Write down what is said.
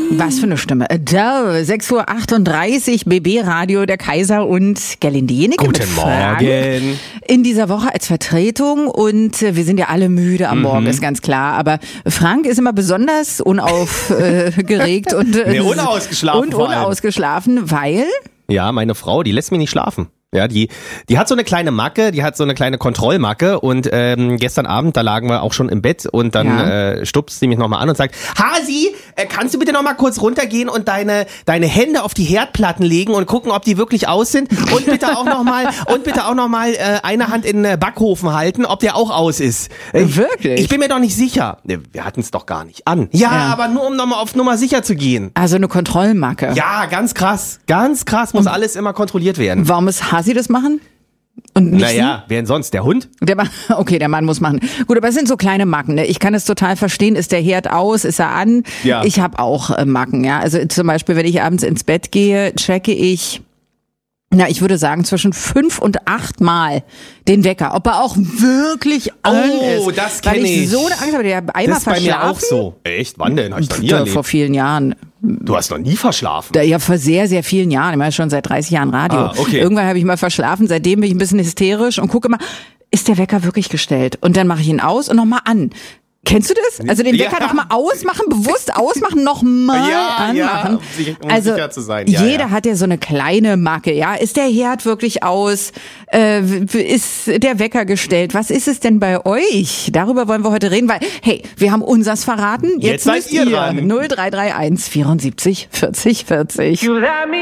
Was für eine Stimme. Adele, 6:38 Uhr, BB Radio, der Kaiser und Gerlinde Jenecke. Guten Morgen. In dieser Woche als Vertretung und wir sind ja alle müde am Morgen, ist ganz klar. Aber Frank ist immer besonders unaufgeregt und unausgeschlafen, weil... Ja, meine Frau, die lässt mich nicht schlafen. Ja, die hat so eine kleine Macke, die hat so eine kleine Kontrollmacke und gestern Abend, da lagen wir auch schon im Bett und dann stupst sie mich nochmal an und sagt, Hasi, kannst du bitte nochmal kurz runtergehen und deine Hände auf die Herdplatten legen und gucken, ob die wirklich aus sind und bitte auch nochmal eine Hand in den Backofen halten, ob der auch aus ist. Wirklich? Ich bin mir doch nicht sicher. Wir hatten es doch gar nicht an. Ja, aber nur um nochmal auf Nummer sicher zu gehen. Also eine Kontrollmacke. Ja, ganz krass, muss alles immer kontrolliert werden. Warum muss Hasi das machen? Und nicht naja, wer denn sonst? Der Hund? Der Mann muss machen. Gut, aber es sind so kleine Macken. Ne? Ich kann es total verstehen. Ist der Herd aus? Ist er an? Ja. Ich habe auch Macken. Ja, also zum Beispiel, wenn ich abends ins Bett gehe, checke ich, ich würde sagen, zwischen 5 und 8 Mal den Wecker, ob er auch wirklich an ist. Oh, das kenne ich. Weil ich so eine Angst habe, der einmal verschlafen. Das ist bei mir auch so. Echt? Wann denn? Hab ich noch nie erlebt. Vor vielen Jahren. Du hast noch nie verschlafen? Ja, vor sehr, sehr vielen Jahren. Ich mache schon seit 30 Jahren Radio. Ah, okay. Irgendwann habe ich mal verschlafen, seitdem bin ich ein bisschen hysterisch und gucke mal, ist der Wecker wirklich gestellt? Und dann mache ich ihn aus und nochmal an. Kennst du das? Also den Wecker nochmal ausmachen, bewusst ausmachen, nochmal anmachen. Um also sicher zu sein. Jeder hat ja so eine kleine Macke. Ja, ist der Herd wirklich aus? Ist der Wecker gestellt? Was ist es denn bei euch? Darüber wollen wir heute reden, weil, hey, wir haben unsers verraten. Jetzt seid müsst ihr dran. 0331 74 40 40.